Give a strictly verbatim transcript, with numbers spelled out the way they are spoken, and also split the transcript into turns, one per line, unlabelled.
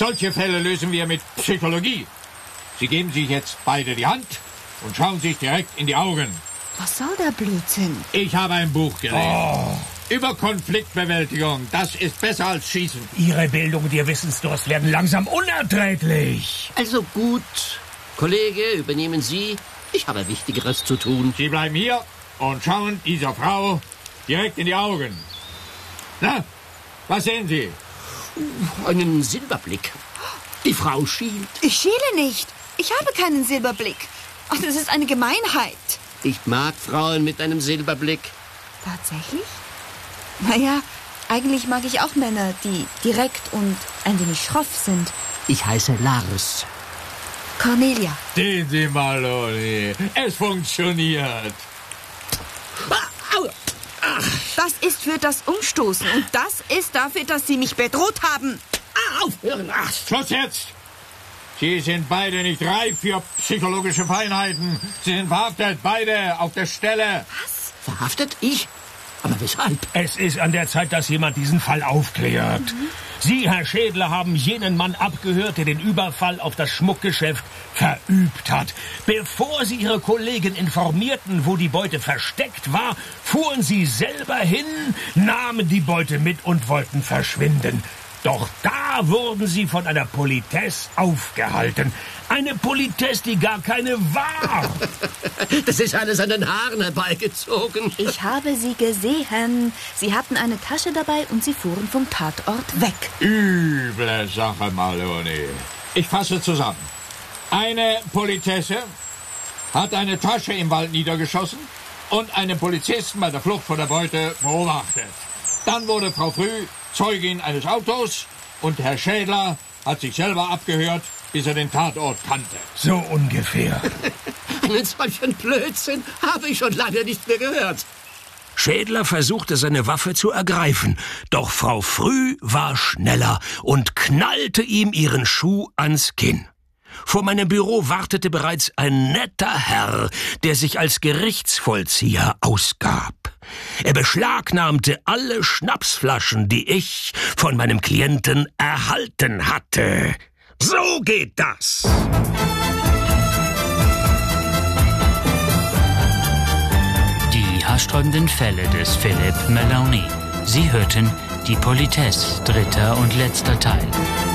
Solche Fälle lösen wir mit Psychologie. Sie geben sich jetzt beide die Hand und schauen sich direkt in die Augen.
Was soll der Blödsinn?
Ich habe ein Buch gelesen. Oh. Über Konfliktbewältigung. Das ist besser als Schießen.
Ihre Bildung und Ihr Wissensdurst werden langsam unerträglich.
Also gut. Kollege, übernehmen Sie. Ich habe Wichtigeres zu tun.
Sie bleiben hier und schauen dieser Frau direkt in die Augen. Na, was sehen Sie?
Einen Silberblick. Die Frau schielt.
Ich schiele nicht. Ich habe keinen Silberblick. Ach, das ist eine Gemeinheit.
Ich mag Frauen mit einem Silberblick.
Tatsächlich? Naja, eigentlich mag ich auch Männer, die direkt und ein wenig schroff sind.
Ich heiße Lars.
Cornelia.
Sehen Sie mal, Loni. Es funktioniert.
Das ist für das Umstoßen und das ist dafür, dass Sie mich bedroht haben.
Aufhören! Ach.
Schluss jetzt! Sie sind beide nicht reif für psychologische Feinheiten. Sie sind verhaftet, beide auf der Stelle.
Was?
Verhaftet? Ich? Aber weshalb?
Es ist an der Zeit, dass jemand diesen Fall aufklärt. Mhm. Sie, Herr Schädler, haben jenen Mann abgehört, der den Überfall auf das Schmuckgeschäft verübt hat. Bevor Sie Ihre Kollegen informierten, wo die Beute versteckt war, fuhren Sie selber hin, nahmen die Beute mit und wollten verschwinden. Doch da wurden Sie von einer Politesse aufgehalten. Eine Politesse, die gar keine war.
Das ist alles an den Haaren herbeigezogen.
Ich habe Sie gesehen. Sie hatten eine Tasche dabei und Sie fuhren vom Tatort weg.
Üble Sache, Maloni. Ich fasse zusammen. Eine Politesse hat eine Tasche im Wald niedergeschossen und einen Polizisten bei der Flucht vor der Beute beobachtet. Dann wurde Frau Früh Zeugin eines Autos und Herr Schädler hat sich selber abgehört, bis er den Tatort kannte.
So ungefähr.
Einen solchen Blödsinn habe ich schon lange nicht mehr gehört.
Schädler versuchte seine Waffe zu ergreifen, doch Frau Früh war schneller und knallte ihm ihren Schuh ans Kinn. Vor meinem Büro wartete bereits ein netter Herr, der sich als Gerichtsvollzieher ausgab. Er beschlagnahmte alle Schnapsflaschen, die ich von meinem Klienten erhalten hatte. So geht das!
Die haarsträubenden Fälle des Philippe Maloney. Sie hörten Die Politesse, dritter und letzter Teil.